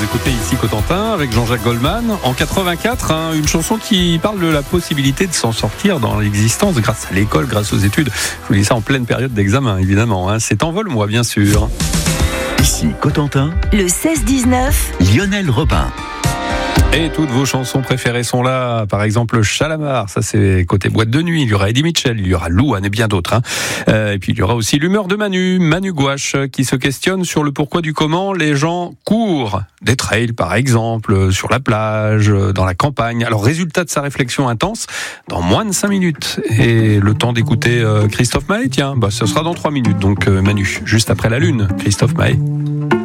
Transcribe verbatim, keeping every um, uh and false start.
écoutez ici Cotentin avec Jean-Jacques Goldman. En quatre-vingt-quatre, hein, une chanson qui parle de la possibilité de s'en sortir dans l'existence grâce à l'école, grâce aux études. Je vous dis ça en pleine période d'examen, évidemment. Hein. C'est Envole-moi, bien sûr. Ici Cotentin, le seize dix-neuf, Lionel Robin. Et toutes vos chansons préférées sont là. Par exemple, Chalamar, ça c'est côté boîte de nuit. Il y aura Eddie Mitchell, il y aura Louane et bien d'autres. Hein. Euh, et puis il y aura aussi l'humeur de Manu, Manu Gouache, qui se questionne sur le pourquoi du comment les gens courent. Des trails par exemple, sur la plage, dans la campagne. Alors résultat de sa réflexion intense, dans moins de cinq minutes. Et le temps d'écouter euh, Christophe Maé, tiens, bah, ce sera dans trois minutes. Donc euh, Manu, juste après la lune, Christophe Maé.